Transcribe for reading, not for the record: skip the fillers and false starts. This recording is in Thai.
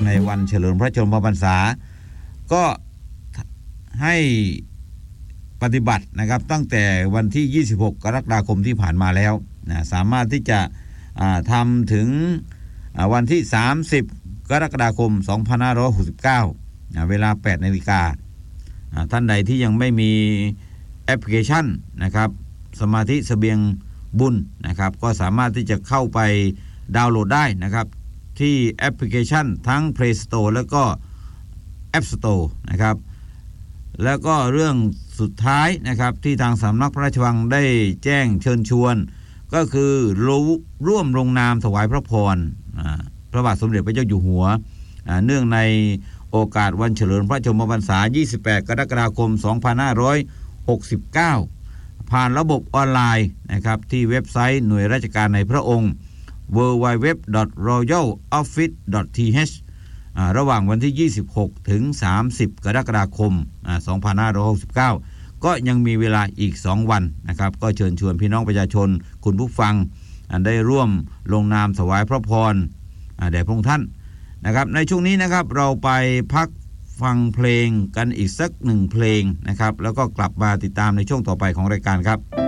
ในวันเฉลิมพระชนมพรรษาก็ให้ปฏิบัตินะครับตั้งแต่วันที่26กรกฎาคมที่ผ่านมาแล้วนะสามารถที่จะทำถึงวันที่30กรกฎาคม2569เวลา 8 นาฬิกาท่านใดที่ยังไม่มีแอปพลิเคชันนะครับสมาธิเสบียงบุญนะครับก็สามารถที่จะเข้าไปดาวน์โหลดได้นะครับที่แอปพลิเคชันทั้ง Play Store แล้วก็ App Store นะครับแล้วก็เรื่องสุดท้ายนะครับที่ทางสำนักพระราชวังได้แจ้งเชิญชวนก็คือร่วมลงนามถวายพระพรพระบาทสมเด็จพระเจ้าอยู่หัวเนื่องในโอกาสวันเฉลิมพระชนมพรรษา28กรกฎาคม2569ผ่านระบบออนไลน์นะครับที่เว็บไซต์หน่วยราชการในพระองค์ www.royaloffice.th ระหว่างวันที่26ถึง30กรกฎาคม2569ก็ยังมีเวลาอีก2วันนะครับก็เชิญชวนพี่น้องประชาชนคุณผู้ฟังได้ร่วมลงนามถวายพระพรแด่พระองค์ท่านนะครับในช่วงนี้นะครับเราไปพักฟังเพลงกันอีกสัก1เพลงนะครับแล้วก็กลับมาติดตามในช่วงต่อไปของรายการครับ